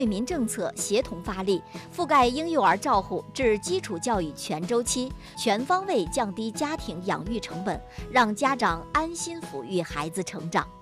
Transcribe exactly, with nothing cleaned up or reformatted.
惠民政策协同发力，覆盖婴幼儿照护至基础教育全周期，全方位降低家庭养育成本，让家长安心抚育孩子成长。